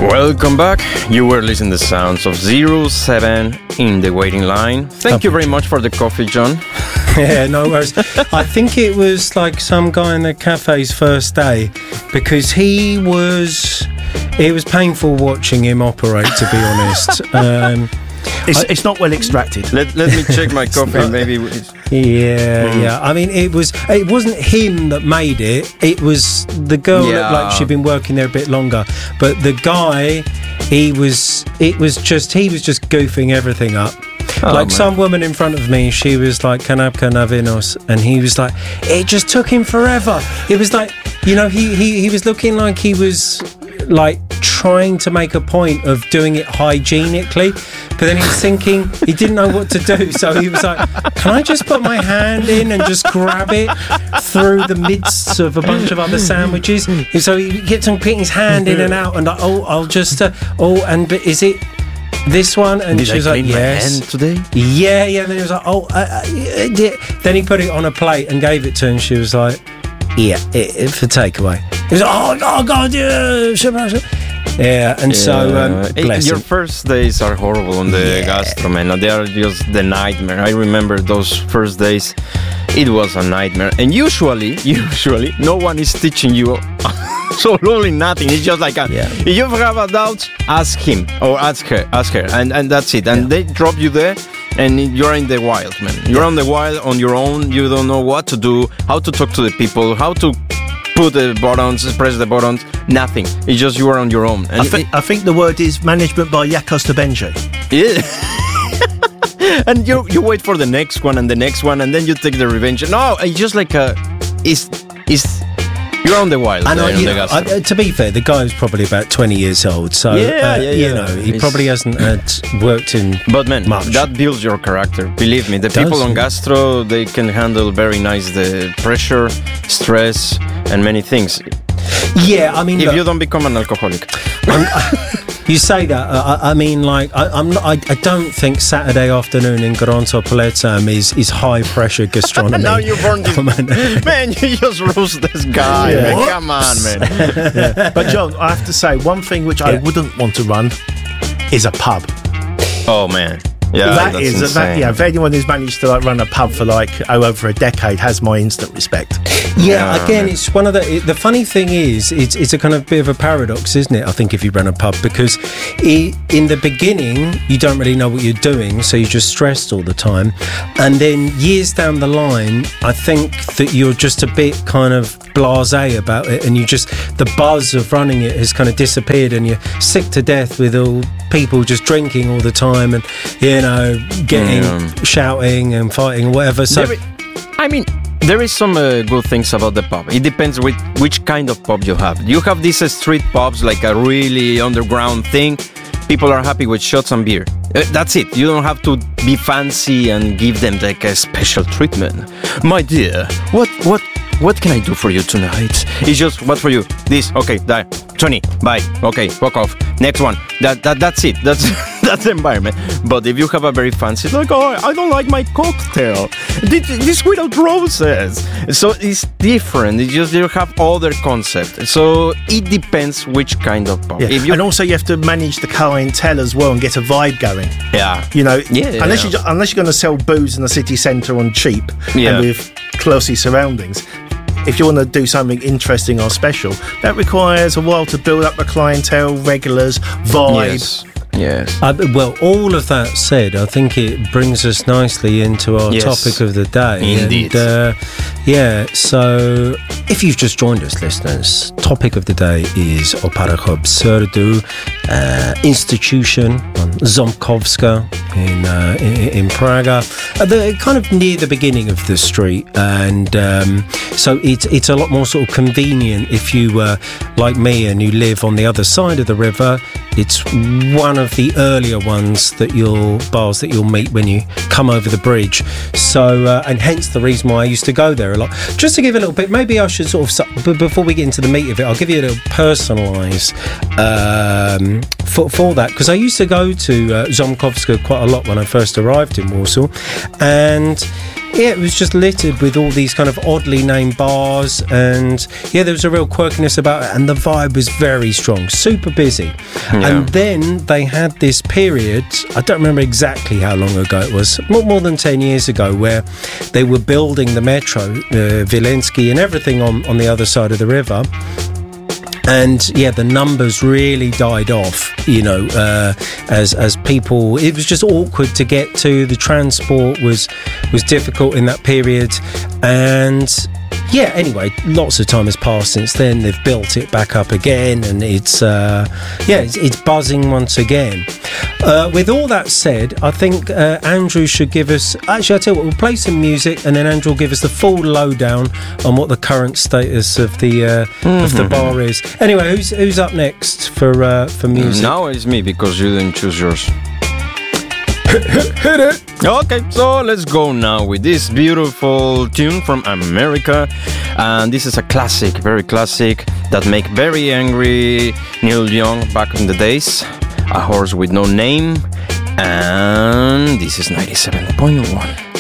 Welcome back. You were listening to the sounds of 07 in the waiting line. Thank you very much for the coffee, John. Yeah, no worries. I think it was like some guy in the cafe's first day, because it was painful watching him operate, to be honest. It's not well extracted. Let me check my coffee. Maybe. Yeah. I mean, it wasn't him that made it. It was the girl that looked like she'd been working there a bit longer. But the guy, he was just goofing everything up. Some woman in front of me, she was like, "Can I have cannavinos?" And he was like, it just took him forever. It was like, he was looking like he was like trying to make a point of doing it hygienically, but then he was thinking he didn't know what to do, so he was like, "Can I just put my hand in and just grab it through the midst of a bunch of other sandwiches?" And so he kept on putting his hand in and out, and like, I'll just but is it this one? And she was like, "Yes." Hand today? Yeah. And then he was like, then he put it on a plate and gave it to her, and she was like, "Yeah, for takeaway." He was like, "Oh God, yeah." And so, bless your him. first days are horrible on the gastro, man. They are just the nightmare. I remember those first days. It was a nightmare, and usually, no one is teaching you. So really nothing. It's just like if you have a doubt, ask him or ask her, and that's it. And they drop you there, and you're in the wild, man. You're on the wild on your own. You don't know what to do, how to talk to the people, how to put the buttons, press the buttons. Nothing. It's just you are on your own. And I think the word is management by Yakos Tabenji. Yeah. And you wait for the next one and the next one, and then you take the revenge. No, it's just like you're on the wild. To be fair, the guy was probably about 20 years old, so he probably hasn't worked in. But man, much. That builds your character. Believe me, the people on gastro, they can handle very nice the pressure, stress, and many things. Yeah, I mean, if you don't become an alcoholic. You say that. I don't think Saturday afternoon in Gronto Poletam is high pressure gastronomy. Now you burned this man. You just roast this guy. Yeah. Man. Come on, man. But John, I have to say, one thing which I wouldn't want to run is a pub. Oh man. Yeah, if anyone who's managed to run a pub for over a decade has my instant respect. Yeah, again, it's one of the funny thing is, it's a kind of bit of a paradox, isn't it? I think if you run a pub, because in the beginning you don't really know what you're doing, so you're just stressed all the time, and then years down the line, I think that you're just a bit kind of blasé about it, and the buzz of running it has kind of disappeared, and you're sick to death with all people just drinking all the time, and shouting and fighting or whatever. So there is some good things about the pub. It depends with which kind of pub you have. You have these street pubs, like a really underground thing. People are happy with shots and beer. That's it. You don't have to be fancy and give them like a special treatment. My dear, what can I do for you tonight? It's just, what for you? This, okay, that, 20, bye, okay, walk off. Next one, that's it. That's the environment. But if you have a very fancy, like, oh, I don't like my cocktail. This without roses. So it's different. It's just you have other concepts. So it depends which kind of pub. Yeah. And also you have to manage the clientele as well and get a vibe going. Yeah. Unless you're going to sell booze in the city centre on cheap and with classy surroundings. If you want to do something interesting or special, that requires a while to build up a clientele, regulars, vibe. Yes. Well, all of that said, I think it brings us nicely into our topic of the day. Indeed. And, so if you've just joined us, listeners, topic of the day is Opera Club Serdu Institution on Ząbkowska in Praga, kind of near the beginning of the street, and so it's a lot more sort of convenient if you were like me and you live on the other side of the river. It's one of the earlier bars that you'll meet when you come over the bridge. So, and hence the reason why I used to go there a lot. Just to give a little bit, maybe I should sort of, before we get into the meat of it, I'll give you a little personalised for that, because I used to go to Ząbkowska quite a lot when I first arrived in Warsaw, and it was just littered with all these kind of oddly named bars, and yeah, there was a real quirkiness about it, and the vibe was very strong, super busy. And then they had this period, I don't remember exactly how long ago it was, more than 10 years ago, where they were building the metro, Wileński and everything on the other side of the river. And yeah, the numbers really died off, you know, as people, it was just awkward to get to. The transport was difficult in that period. And yeah, anyway, lots of time has passed since then. They've built it back up again, and it's buzzing once again. With all that said, I think Andrew should give us... Actually, I'll tell you what, we'll play some music, and then Andrew will give us the full lowdown on what the current status of the bar is. Anyway, who's up next for music? Now it's me, because you didn't choose yours. Hit it! Okay, so let's go now with this beautiful tune from America. And this is a classic, very classic, that make very angry Neil Young back in the days. A Horse with No Name. And this is 97.1.